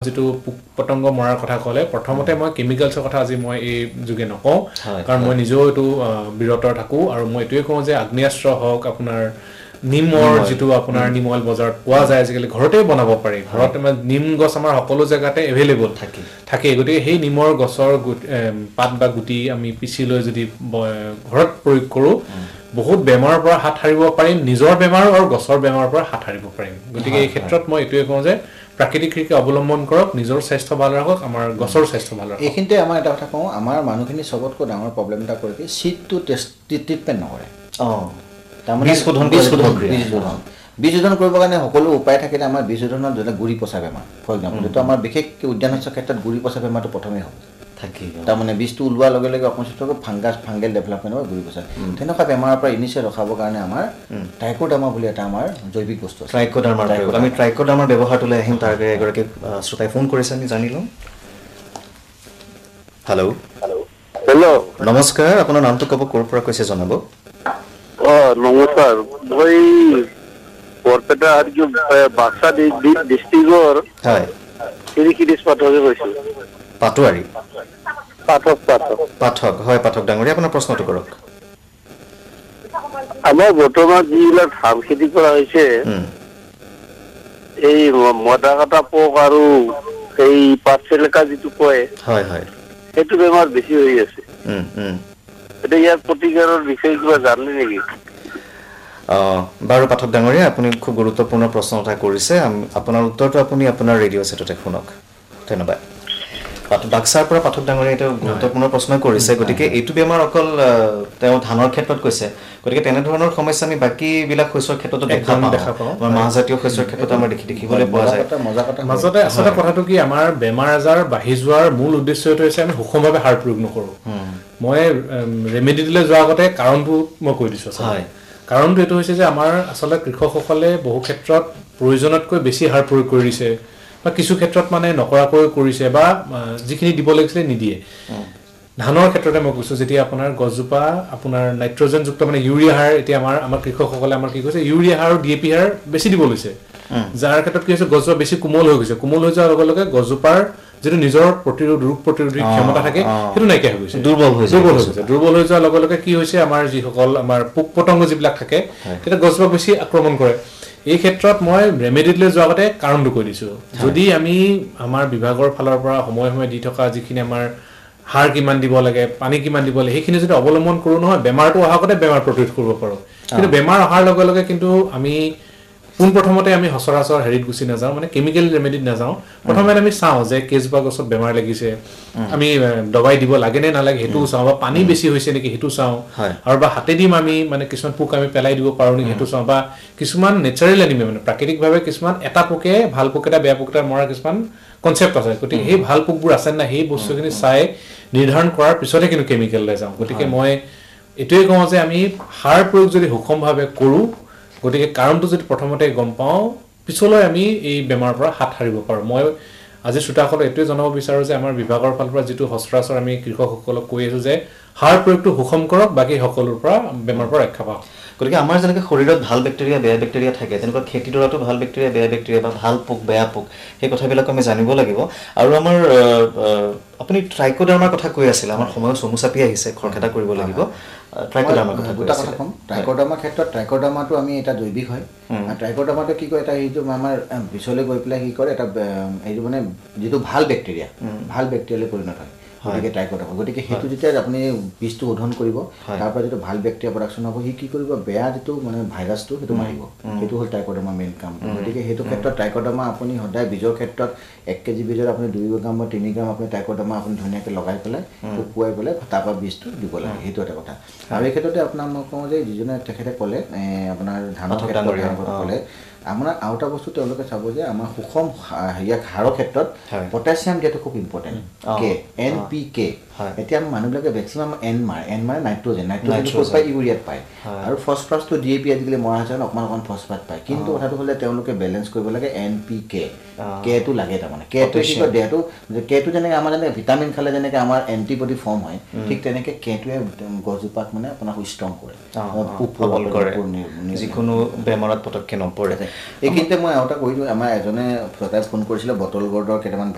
যেটো পতংগ মৰাৰ কথা ক'লে প্ৰথমতে মই কেমিক্যালছৰ কথা আজি মই এই যুগে নকওঁ কাৰণ মই নিজেও এটো বিৰতৰ থাকো আৰু মই এটোৱে কওঁ যে আগ্নেয়াস্ত্ৰ হওক আপোনাৰ নিমৰ যেটো আপোনাৰ নিমল বজাৰত পোৱা যায় আজিকালি ঘৰতে বনাব পাৰি ঘৰতে মানে নিম গছ আমাৰ সকলো জায়গাতে এভেইলেবল থাকে গতিকে সেই নিমৰ গছৰ পাত বা গুটি আমি পিছি লৈ যদি ঘৰত প্ৰয়োগ কৰো বহুত বেমাৰৰ পৰা হাত হাৰিব পাৰিম নিজৰ বেমাৰ আৰু গছৰ বেমাৰৰ পৰা হাত হাৰিব পাৰিম গতিকে এই ক্ষেত্ৰত মই এটোৱে কওঁ যে প্ৰাকৃতিক কৃষি অৱলম্বন কৰক নিজৰ স্বাস্থ্য ভাল ৰাখক আমাৰ গছৰ স্বাস্থ্য ভাল ৰাখক এইখিনিতে আমাৰ এটা কথা কওঁ আমাৰ মানুহখিনি সবতকৈ ডাঙৰ প্ৰবলেম এটা কৰে কি সিডটো ট্ৰিটমেন্ট নকৰে তাৰমানে বীজ শোধন কৰিবৰ কাৰণে সকলো উপায় থাকে আমাৰ বীজ শোধনৰ যেনে গুৰি পচা বেমাৰ ফৰ এক্সাম্পল যেটো আমাৰ বিশেষ উদ্যান শস্যৰ ক্ষেত্ৰত গুৰি পচা বেমাৰটো প্ৰথমে হ'ব থাকে তাৰমানে বীজটো ওলোৱাৰ লগে লগে অকণমানকৈ ফাংগেল ডেভেলপমেণ্ট হয় গুৰি পচা তেনেকুৱা বেমাৰৰ পৰা ইনিচিয়েট ৰখাবৰ কাৰণে আমাৰ ট্ৰাইকোডাৰ্মা বুলি এটা আমাৰ জৈৱিক বস্তু আছে আমি ট্ৰাইকোডাৰ্মাৰ ব্যৱহাৰটোলৈ আহিম তাৰ এগৰাকী শ্ৰোতাই ফোন কৰিছে আমি জানি লওঁ হেল্ল' নমস্কাৰ আপোনাৰ নামটো ক'ব ক'ৰ পৰা কৈছে জনাব নমস্কাৰ মই বৰপেটা আৰু বাক্সা ডিষ্ট্ৰিক্টৰ হয় চিৰিকিৰিছ পাঠকে কৈছোঁ পাটোৱাৰী পাঠক হয় পাঠক ডাঙৰীয়া আপোনাৰ প্ৰশ্নটো কৰক আমাৰ বৰ্তমান যিবিলাক ধান খেতি কৰা হৈছে এই মদা কাটা পোক আৰু এই পাতচেলেকা যিটো কয় হয় হয় সেইটো বেমাৰ বেছি হৈ আছে এতিয়া ইয়াৰ প্ৰতিকাৰৰ বিষয়ে কিবা জানে নেকি বাৰু পাঠক ডাঙৰীয়া আপুনি খুব গুৰুত্বপূৰ্ণ প্ৰশ্ন এটা কৰিছে আপোনাৰ উত্তৰটো আপুনি আপোনাৰ ৰেডিঅ' সেটতে শুনক ধন্যবাদ বাক্সাৰ পৰা পাঠক ডাঙৰীয়া এটা গুৰুত্বপূৰ্ণ প্ৰশ্ন কৰিছে গতিকে এইটো বেমাৰ অকল তেওঁ ধানৰ ক্ষেত্ৰত কৈছে গতিকে তেনে ধৰণৰ সমস্যা আমি বাকি বিলাক শস্যৰ ক্ষেত্ৰতো দেখা পাওঁ আমাৰ মাহজাতীয় শস্যৰ ক্ষেত্ৰত আমাৰ দেখিবলৈ পোৱা যায় মাজতে আচলতে কথাটো কি আমাৰ বেমাৰ আজাৰ বাঢ়ি যোৱাৰ মূল উদ্দেশ্যটো হৈছে আমি সুষমভাৱে সাৰ প্ৰয়োগ নকৰো মই ৰেমেডি দিলে যোৱাৰ আগতে কাৰণটো মই কৈ দিছো হয় কাৰণটো এটো হৈছে যে আমাৰ আচলতে কৃষকসকলে বহু ক্ষেত্ৰত প্ৰয়োজনতকৈ বেছি সাৰ প্ৰয়োগ কৰি দিছে বা কিছু ক্ষেত্ৰত মানে নকৰাকৈ কৰিছে বা যিখিনি দিব লাগিছিলে নিদিয়ে ধানৰ ক্ষেত্ৰতে মই কৈছো যেতিয়া আপোনাৰ গছজোপা আপোনাৰ নাইট্ৰজেন যুক্ত মানে ইউৰিয়া সাৰ এতিয়া আমাৰ কৃষকসকলে আমাৰ কি কৈছে ইউৰিয়া সাৰ আৰু ডিএপি সাৰ বেছি দিব লৈছে যাৰ ক্ষেত্ৰত কি হৈছে গছজোপা বেছি কোমল হৈ গৈছে কোমল হৈ যোৱাৰ লগে লগে গছজোপাৰ যেটো নিজৰ ৰোগ প্ৰতিৰোধী ক্ষমতা থাকে হেতু নাইকিয়া হৈ গৈছে দুৰ্বল হৈ যোৱাৰ লগে লগে কি হৈছে আমাৰ যিসকল আমাৰ পোক পতংগ যিবিলাক থাকে এটা গছজোপা বেছি আক্ৰমণ কৰে এই ক্ষেত্ৰত মই ৰেমেডিলৈ যোৱাৰ আগতে কাৰণটো কৈ দিছো যদি আমি আমাৰ বিভাগৰ ফালৰ পৰা সময় দি থকা যিখিনি আমাৰ হার কিমান দিব লাগে পানী কিমান দিব লাগে সেইখিনি যদি অৱলম্বন কৰো নহয় বেমাৰটো অহাকতে বেমাৰ প্ৰতিৰোধ কৰিব পাৰো কিন্তু বেমাৰ অহাৰ লগে লগে কিন্তু আমি কোন প্ৰথমতে আমি হসৰাসৰ হেৰিত গুছি না যাও মানে কেমিক্যাল ৰেমেডিত না যাও প্ৰথমে আমি চাও যে কেজবা গছত বেমাৰ লাগিছে আমি দবাই দিব লাগে নে নালাগে হেতু চাও বা পানী বেছি হৈছে নেকি হেতু চাও আৰু বা হাতে দিম আমি মানে কিছুমান পোক আমি পেলাই দিব পাৰো নি হেতু চাও বা কিছুমান নেচাৰেল এনিমে মানে প্ৰাকৃতিক ভাৱে কিছুমান এটা পোকে ভাল পোক এটা বেয়া পোক এটা মৰা কিছুমান কনসেপ্ট আছে গতিকে এই ভাল পোকবোৰ আছে না সেই বস্তুখিনি চাই নিৰ্ধাৰণ কৰাৰ পিছতে কিন্তু কেমিক্যাল লৈ যাও গতিকে মই এটোই কওঁ যে আমি সাৰ প্ৰয়োগ যদি হুকমভাৱে কৰো গতিকে কাৰণটো যদি প্ৰথমতে গম পাও পিছলৈ আমি এই বেমাৰৰ পৰা হাত হাৰিব পাৰো মই আজি শ্ৰোতাসকলক এটোই জনাব বিচাৰো যে আমাৰ বিভাগৰ ফালৰ পৰা যেটো হস্ৰাসৰ আমি কৃষকসকলক কৈ আছো যে সাৰ প্ৰয়োগটো হুকম কৰক বাকি সকলোৰ পৰা বেমাৰৰ পৰা ৰক্ষা পাওক গতিকে আমাৰ যেনেকৈ শৰীৰত ভাল বেক্টেৰিয়া বেয়া বেক্টেৰিয়া থাকে তেনেকুৱা খেতিডৰাটো ভাল বেক্টেৰিয়া বেয়া বেক্টেৰিয়া বা ভাল পোক বেয়া পোক সেই কথাবিলাক আমি জানিব লাগিব আৰু আমাৰ আপুনি ট্ৰাইকোডাৰ্মাৰ কথা কৈ আছিল আমাৰ সময় সমুচাপি আহিছে খৰখেদা কৰিব লাগিব ট্ৰাইকোডাৰ্মাৰ কথা কৈ আছিল ট্ৰাইকোডাৰ্মাৰ ক্ষেত্ৰত ট্ৰাইকোডাৰ্মাটো আমি এটা জৈৱিক হয় ট্ৰাইকোডাৰ্মাটো কি কয় এটা এইটো আমাৰ বিছলৈ গৈ পেলাই কি কৰে এটা এইটো মানে যেটো ভাল বেক্টেৰিয়ালৈ পৰিণত হয় গতিকে ট্ৰাইকোডাৰ্মা গতিকে হেতু যেতিয়া আপুনি বীজটো শোধন কৰিব তাৰ পৰা যেটো ভাল বেক্টেৰিয়া প্ৰডাকচন হ'ব হি কি কৰিব বেয়া যেটো মানে ভাইৰাছটো হেতু মাৰিব হেতু হল ট্ৰাইকোডাৰ্মা মেইন কাম গতিকে হেতু ক্ষেত্ৰত ট্ৰাইকোডাৰ্মা আপুনি সদায় বীজৰ ক্ষেত্ৰত 1 কেজি বীজৰ আপুনি 2 গ্ৰাম বা 3 গ্ৰাম আপুনি ট্ৰাইকোডাৰ্মা আপুনি ধুনীয়াকৈ লগাই পেলাই শুকুৱাই পেলাই তাৰ পৰা বীজটো দিব লাগে হেতু এটা কথা আৰু এই ক্ষেত্ৰতে আপোনাক মই কওঁ যে যিজনে তেখেতে ক'লে আপোনাৰ ধানৰ ক্ষেত্ৰত ক'লে আমরা আউটা বস্তু তেওঁলোকে চাব যে আমাৰ সুষম হাৰৰ ক্ষেত্ৰত পটাছিয়াম যেটো খুব ইম্পৰ্টেন্ট কে এনপিকে এতিয়া মানুহবিলাকে ম্যাক্সিমাম এন মাৰে নাইট্ৰজেন কোচ পাই ইউৰিয়াত পায় আৰু ফসফৰাছটো ডিএপি আজিকালি মৰা হৈছে অকমান ফসফাত পায় কিন্তু কথাটো হলে তেওঁলোকে বেলেন্স কৰিব লাগে এনপিকে কে টো লাগে তাৰ মানে কে টো কি কয় দেহটো কে টো যেনে আমাৰ যেনে ভিটামিন খালে যেনে আমাৰ এন্টিবডি ফৰ্ম হয় ঠিক তেনেকে কে টোৱে গজুপাক মানে আপোনাৰ ষ্ট্ৰং কৰে সবল কৰে যিকোনো বেমাৰত পটককে নপৰে এইখিনিতে মই আউটা কৈছো আমাৰ এজনে ফটাই ফোন কৰিছিল বটল গৰ্ডৰ কেইটামান